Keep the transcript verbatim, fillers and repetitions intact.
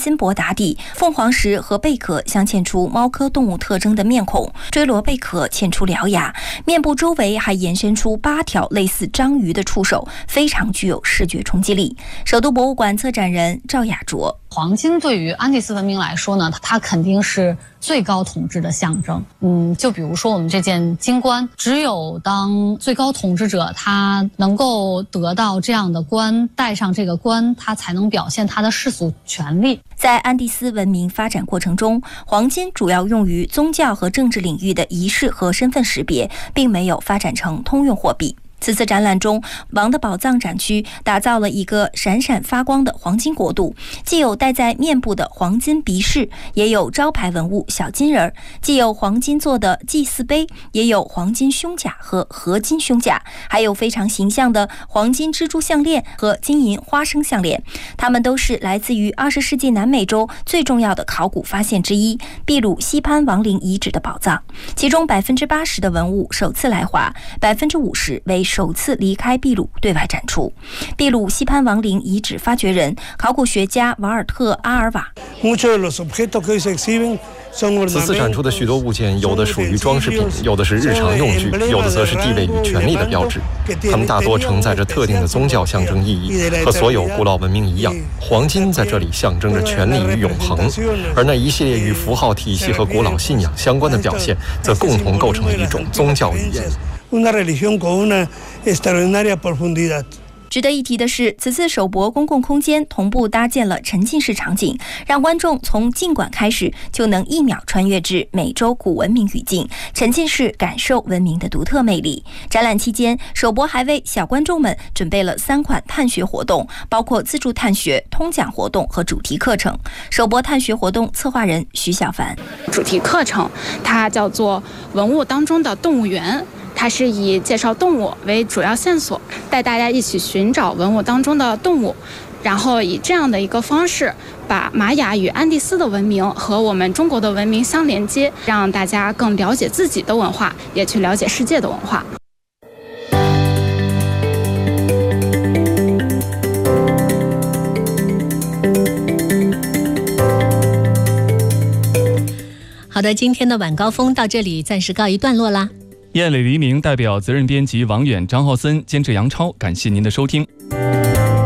金箔打底，凤凰石和贝壳镶嵌出猫科动物特征的面孔，锥螺贝壳嵌出獠牙，面部周围还延伸出八条类似章鱼的触手，非常具有视觉冲击力。首都博物馆策展人赵雅卓， 黄金对于安第斯文明来说呢，它肯定是最高统治的象征。嗯，就比如说我们这件金冠，只有当最高统治者他能够得到这样的冠，戴上这个冠，他才能表现他的世俗权利。 在安第斯文明发展过程中，黄金主要用于宗教和政治领域的仪式和身份识别，并没有发展成通用货币。此次展览中，王的宝藏展区打造了一个闪闪发光的黄金国度，既有戴在面部的黄金鼻饰，也有招牌文物小金人，既有黄金做的祭祀杯，也有黄金胸甲和合金胸甲，还有非常形象的黄金蜘蛛项链和金银花生项链。它们都是来自于二十世纪南美洲最重要的考古发现之一——秘鲁西潘王陵遗址的宝藏，其中百分之八十的文物首次来华，百分之五十为首次离开秘鲁对外展出。秘鲁西潘王陵遗址发掘人、考古学家瓦尔特·阿尔瓦， 此次展出的许多物件，有的属于装饰品，有的是日常用具，有的则是地位与权力的标志。它们大多承载着特定的宗教象征意义，和所有古老文明一样，黄金在这里象征着权力与永恒，而那一系列与符号体系和古老信仰相关的表现，则共同构成了一种宗教语言。 值得一提的是，此次首博公共空间同步搭建了沉浸式场景，让观众从进馆开始就能一秒穿越至美洲古文明语境，沉浸式感受文明的独特魅力。展览期间，首博还为小观众们准备了三款探学活动，包括自助探学、通讲活动和主题课程。首博探学活动策划人徐小凡， 主题课程它叫做文物当中的动物园，它是以介绍动物为主要线索，带大家一起寻找文物当中的动物，然后以这样的一个方式把玛雅与安第斯的文明和我们中国的文明相连接，让大家更了解自己的文化，也去了解世界的文化。 好的，今天的晚高峰到这里暂时告一段落啦。 夜里黎明代表责任编辑王远、张浩森，监制杨超，感谢您的收听。